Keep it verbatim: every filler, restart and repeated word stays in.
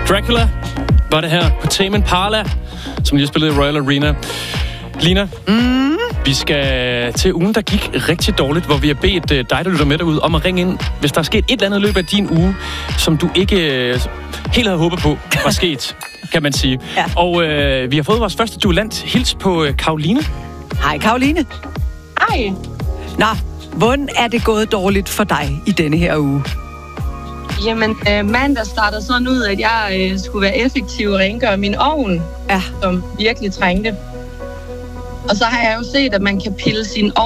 Dracula var det her på Tame Impala, som lige spillede i Royal Arena. Lina, mm. vi skal til ugen, der gik rigtig dårligt, hvor vi har bedt dig, der lytter med derude, om at ringe ind, hvis der er sket et eller andet i løbet af din uge, som du ikke helt havde håbet på var sket, kan man sige. Ja. Og øh, vi har fået vores første duellant. Hils på øh, Karoline. Hej, Karoline. Hej. Nå, hvordan er det gået dårligt for dig i denne her uge? Jamen, øh, mandag startede sådan ud, at jeg øh, skulle være effektiv og rengøre min ovn, ja. som virkelig trængte. Og så har jeg jo set, at man kan pille sin ovn